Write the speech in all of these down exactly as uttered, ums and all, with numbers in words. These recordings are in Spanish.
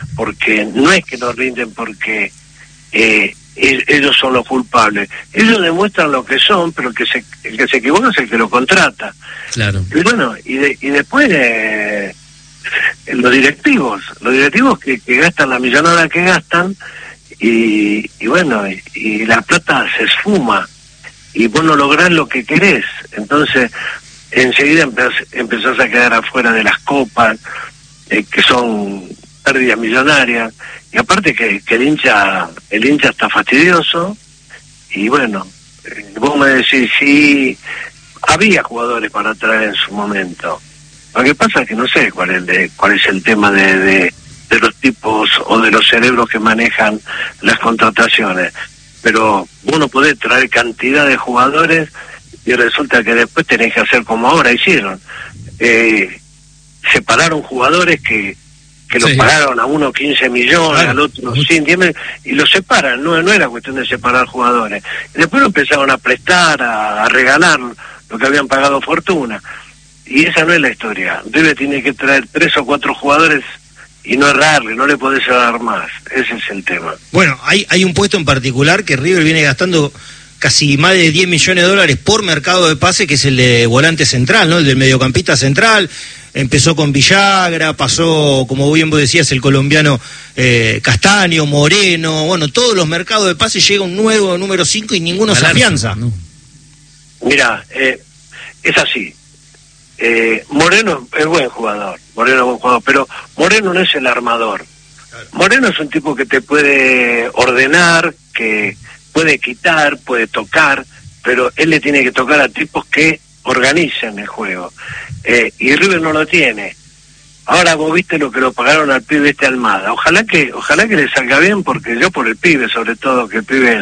porque no es que no rinden porque eh, ellos son los culpables, ellos demuestran lo que son, pero el que se, el que se equivoca es el que lo contrata. Claro. Y bueno, y, de, y después eh, los directivos, los directivos que, que gastan la millonada que gastan, y, y bueno, y, y la plata se esfuma, y vos no lográs lo que querés, entonces enseguida empezás, empezás a quedar afuera de las copas, eh, que son pérdidas millonarias, y aparte que, que el hincha el hincha está fastidioso, y bueno, eh, vos me decís, sí, había jugadores para traer en su momento, lo que pasa es que no sé cuál es, de, cuál es el tema de, de, de los tipos o de los cerebros que manejan las contrataciones, pero vos no podés traer cantidad de jugadores y resulta que después tenés que hacer como ahora hicieron, eh, separaron jugadores que que los sí. pagaron a uno quince millones, claro. al otro cien, diez, y los separan, no, no era cuestión de separar jugadores. Y después lo empezaron a prestar, a, a regalar lo que habían pagado fortuna. Y esa no es la historia. River tiene que traer tres o cuatro jugadores y no errarle, no le podés dar más. Ese es el tema. Bueno, hay, hay un puesto en particular que River viene gastando casi más de diez millones de dólares por mercado de pase, que es el de volante central, ¿no? El del mediocampista central. Empezó con Villagra, pasó, como bien vos decías, el colombiano eh, Castaño, Moreno, bueno, todos los mercados de pase, llega un nuevo número cinco y ninguno se afianza. ¿No? Mira, eh, es así. Eh, Moreno es buen jugador, Moreno es buen jugador, pero Moreno no es el armador. Claro. Moreno es un tipo que te puede ordenar, que puede quitar, puede tocar, pero él le tiene que tocar a tipos que organicen el juego. Eh, y River no lo tiene. Ahora vos viste lo que lo pagaron al pibe este Almada. Ojalá que ojalá que le salga bien, porque yo por el pibe, sobre todo, que el pibe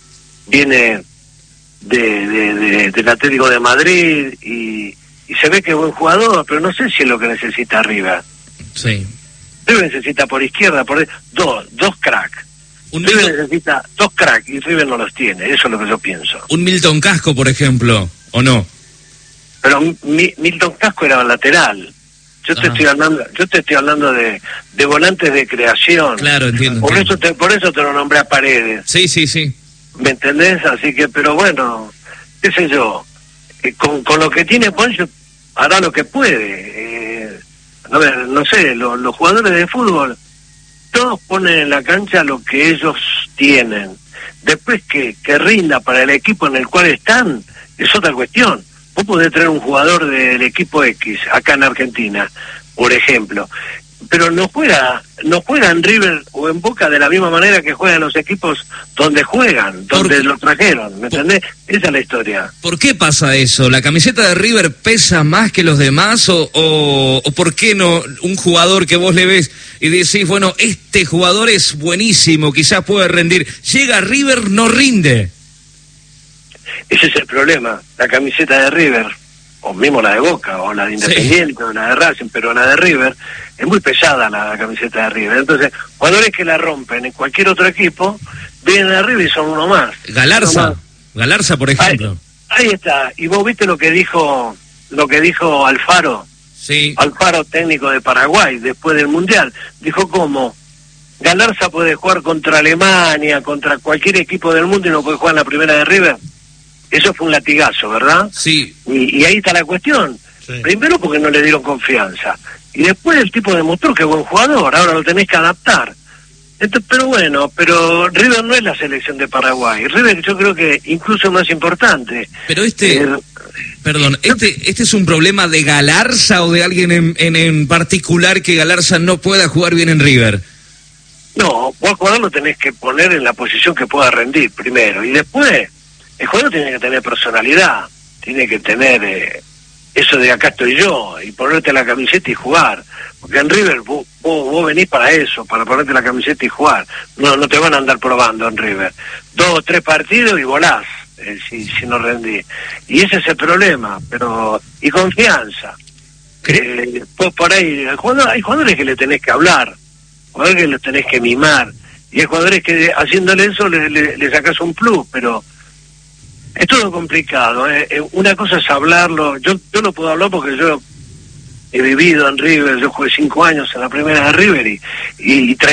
viene de, de, de del Atlético de Madrid y, y se ve que es buen jugador, pero no sé si es lo que necesita River. Sí. River necesita por izquierda, por dos, dos cracks. Un River Milton... necesita dos cracks y River no los tiene, eso es lo que yo pienso. Un Milton Casco, por ejemplo, ¿o no? Pero mi, Milton Casco era lateral. Yo te ah. estoy hablando, yo te estoy hablando de, de volantes de creación. Claro, entiendo. Por entiendo. eso te, por eso te lo nombré a Paredes. Sí, sí, sí. ¿Me entendés? Así que, pero bueno, qué sé yo, eh, con, con lo que tiene Poncho hará lo que puede. Eh, a ver, no sé, lo, los jugadores de fútbol todos ponen en la cancha lo que ellos tienen. Después que, que rinda para el equipo en el cual están, es otra cuestión. Vos podés traer un jugador del equipo X acá en Argentina, por ejemplo, pero no juega, no juega en River o en Boca de la misma manera que juegan los equipos donde juegan, donde lo trajeron, ¿me entendés? Esa es la historia. ¿Por qué pasa eso? ¿La camiseta de River pesa más que los demás o, o, o por qué no un jugador que vos le ves y decís, bueno, este jugador es buenísimo, quizás puede rendir, llega a River, no rinde? Ese es el problema, la camiseta de River, o mismo la de Boca, o la de Independiente, sí. o la de Racing, pero la de River, es muy pesada la camiseta de River. Entonces, jugadores que la rompen en cualquier otro equipo, vienen a River y son uno más. Galarza, uno más. Galarza, por ejemplo. Ahí, ahí está, y vos viste lo que dijo, lo que dijo Alfaro, sí. Alfaro, técnico de Paraguay, después del Mundial, dijo cómo Galarza puede jugar contra Alemania, contra cualquier equipo del mundo y no puede jugar en la primera de River. Eso fue un latigazo, ¿verdad? Sí. Y, y ahí está la cuestión. Sí. Primero porque no le dieron confianza. Y después el tipo demostró que es buen jugador, ahora lo tenés que adaptar. Entonces, pero bueno, pero River no es la selección de Paraguay. River yo creo que incluso es más importante. Pero este, eh, perdón, este este es un problema de Galarza o de alguien en, en, en particular que Galarza no pueda jugar bien en River. No, vos al jugador lo tenés que poner en la posición que pueda rendir primero. Y después... el jugador tiene que tener personalidad, tiene que tener eh, eso de acá estoy yo, y ponerte la camiseta y jugar, porque en River vos, vos, vos venís para eso, para ponerte la camiseta y jugar, no no te van a andar probando en River, dos o tres partidos y volás, eh, si, si no rendís, y ese es el problema, pero y confianza, eh, pues por ahí, el jugador, hay jugadores que le tenés que hablar, jugadores que les tenés que mimar, y hay jugadores que haciéndole eso le, le, le sacás un plus, pero es todo complicado, ¿eh? Una cosa es hablarlo, yo yo lo puedo hablar porque yo he vivido en River, yo jugué cinco años en la primera de River y, y